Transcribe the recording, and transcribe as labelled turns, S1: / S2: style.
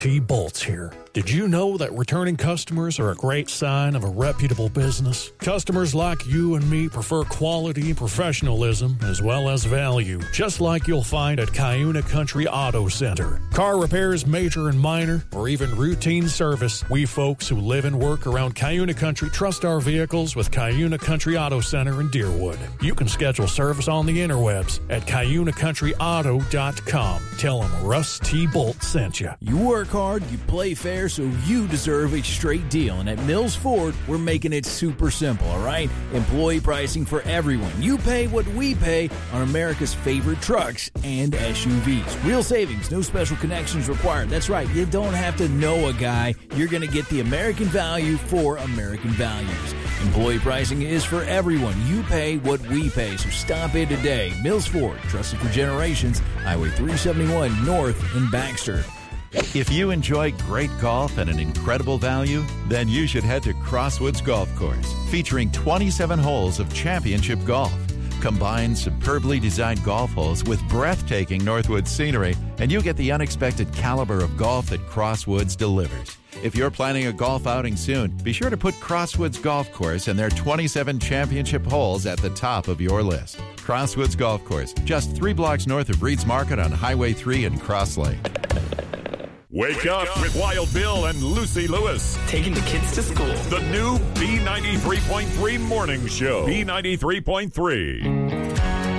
S1: T-Bolts here. Did you know that returning customers are a great sign of a reputable business? Customers like you and me prefer quality and professionalism as well as value, just like you'll find at Cuyuna Country Auto Center. Car repairs, major and minor, or even routine service, we folks who live and work around Cuyuna Country trust our vehicles with Cuyuna Country Auto Center in Deerwood. You can schedule service on the interwebs at CuyunaCountryAuto.com. Tell them Russ T-Bolt sent you.
S2: You work hard, you play fair, so you deserve a straight deal. And at Mills Ford, we're making it super simple, all right? Employee pricing for everyone. You pay what we pay on America's favorite trucks and SUVs. Real savings, no special connections required. That's right, you don't have to know a guy. You're going to get the American value for American values. Employee pricing is for everyone. You pay what we pay, so stop in today. Mills Ford, trusted for generations, Highway 371 North in Baxter.
S3: If you enjoy great golf at an incredible value, then you should head to Crosswoods Golf Course, featuring 27 holes of championship golf. Combine superbly designed golf holes with breathtaking Northwoods scenery, and you get the unexpected caliber of golf that Crosswoods delivers. If you're planning a golf outing soon, be sure to put Crosswoods Golf Course and their 27 championship holes at the top of your list. Crosswoods Golf Course, just 3 blocks north of Reed's Market on Highway 3 in Cross Lake.
S4: Wake up with Wild Bill and Lucy Lewis.
S5: Taking the kids to school.
S4: The new B93.3 morning show. B93.3.